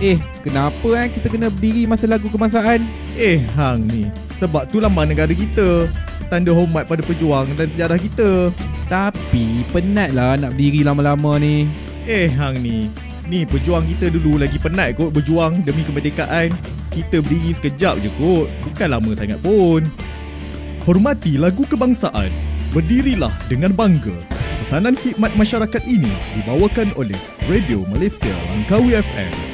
Kenapa kita kena berdiri masa lagu kebangsaan? Hang ni, sebab tu lambang negara kita, tanda hormat pada pejuang dan sejarah kita. Tapi penatlah nak berdiri lama-lama ni. Hang ni pejuang kita dulu lagi penat kot berjuang demi kemerdekaan. Kita berdiri sekejap je kot, bukan lama sangat pun. Hormati lagu kebangsaan, berdirilah dengan bangga. Pesanan khidmat masyarakat ini dibawakan oleh Radio Malaysia Langkawi FM.